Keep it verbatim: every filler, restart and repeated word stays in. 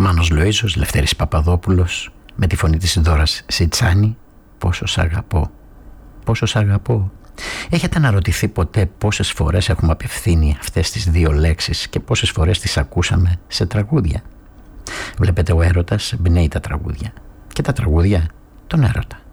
Μάνος Λοΐζος, Λευτέρης Παπαδόπουλος, με τη φωνή της Δώρας Σιτσάνη. Πόσο σ' αγαπώ, πόσο σ' αγαπώ. Έχετε αναρωτηθεί ποτέ πόσες φορές έχουμε απευθύνει αυτές τις δύο λέξεις και πόσες φορές τις ακούσαμε σε τραγούδια? Βλέπετε, ο έρωτας εμπνέει τα τραγούδια και τα τραγούδια τον έρωτα.